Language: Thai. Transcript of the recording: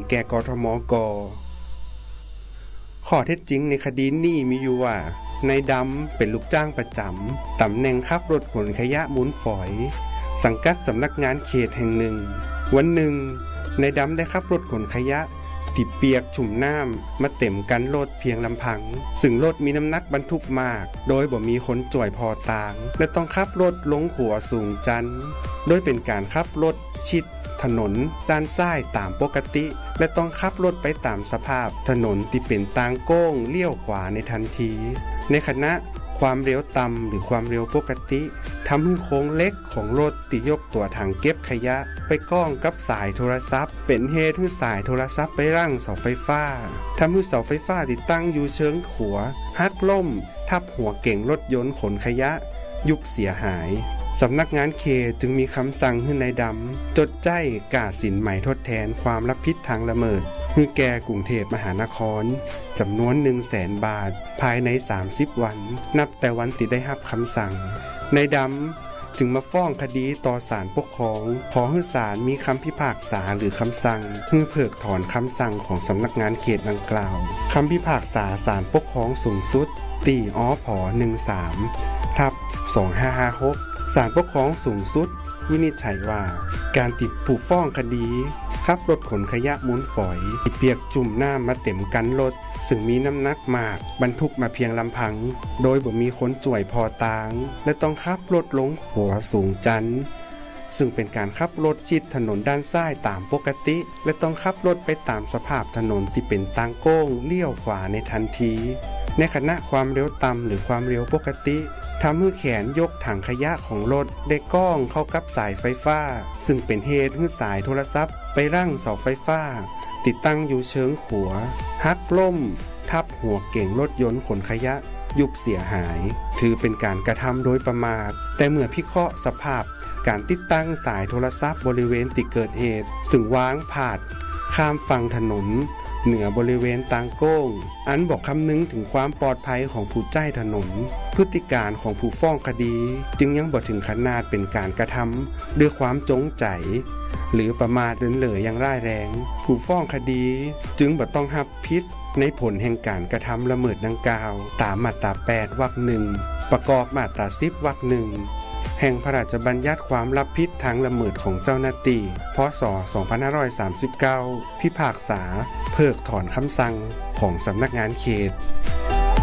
แก่กทมก.ข้อเท็จจริงในคดีนี้มีอยู่ว่านายดำเป็นลูกจ้างประจำตำแหน่งขับรถขนขยะมูลฝอยสังกัดสำนักงานเขตแห่งหนึ่งวันหนึ่งนายดำได้ขับรถขนขยะที่เปียกชุ่มน้ำมาเต็มกันรถเพียงลำพังซึ่งรถมีน้ำหนักบรรทุกมากโดยบ่มีคนจ่วยพอตางและต้องขับรถลงขัวสูงจันโดยเป็นการขับรถชิดถนนด้านซ้ายตามปกติและต้องขับรถไปตามสภาพถนนที่เป็นทางโก้งเลี้ยวขวาในทันทีในขณะความเร็วต่ำหรือความเร็วปกติทำให้โค้งเล็กของรถที่ยกตัวถังเก็บขยะไปก้องกับสายโทรศัพท์เป็นเหตุให้สายโทรศัพท์ไปรั้งเสาไฟฟ้าทำให้เสาไฟฟ้าที่ตั้งอยู่เชิงขัวหักล่มทับหัวเก่งรถยนต์ขนขยะยุบเสียหายสำนักงานเขตจึงมีคำสั่งให้นายดำจดใจก่าสินใหม่ทดแทนความรับผิดทางละเมิดให้แก่กรุงเทพมหานครจำนวน 100,000 บาทภายใน30วันนับแต่วันที่ได้รับคำสั่งนายดำจึงมาฟ้องคดีต่อศาลปกครองขอให้ศาลมีคำพิพากษาหรือคำสั่งให้เพิกถอนคำสั่งของสำนักงานเขตดังกล่าวคำพิพากษาศาลปกครองสูงสุดตีอผ13/2556ศาลปกครองสูงสุดวินิจฉัยว่าการติดผู้ฟ้องคดีขับรถขนขยะมูลฝอยที่เปียกจุ่มน้ำมาเต็มกันรถซึ่งมีน้ำหนักมากบรรทุกมาเพียงลำพังโดยบ่มีคนจ่วยพอตางและต้องขับรถลงหัวสูงจันซึ่งเป็นการขับรถชิดถนนด้านซ้ายตามปกติและต้องขับรถไปตามสภาพถนนที่เป็นทางโก้งเลี้ยวขวาในทันทีในขณะความเร็วต่ำหรือความเร็วปกติทำให้แขนยกถังขยะของรถได้ก้องเข้ากับสายไฟฟ้าซึ่งเป็นเหตุให้สายโทรศัพท์ไปรั้งเสาไฟฟ้าติดตั้งอยู่เชิงขัวหักล่มทับหัวเก่งรถยนต์ขนขยะยุบเสียหายถือเป็นการกระทำโดยประมาทแต่เมื่อพิเคราะห์สภาพการติดตั้งสายโทรศัพท์บริเวณที่เกิดเหตุซึ่งวางพาดข้ามฝั่งถนนเหนือบริเวณทางโก้งอันบอกคำนึงถึงความปลอดภัยของผู้ใช้ถนนพฤติการของผู้ฟ้องคดีจึงยังบ่ถึงขนาดเป็นการกระทำด้วยความจงใจหรือประมาทเลินเล่ออย่างร้ายแรงผู้ฟ้องคดีจึงบ่ต้องรับผิดในผลแห่งการกระทำละเมิดดังกล่าวตามมาตรา8วรรค1ประกอบมาตรา10วรรค1แห่งพระราชบัญญัติความรับผิดทางละเมิดของเจ้าหน้าที่พ.ศ. 2539พิพากษาเพิกถอนคำสั่งของสำนักงานเขต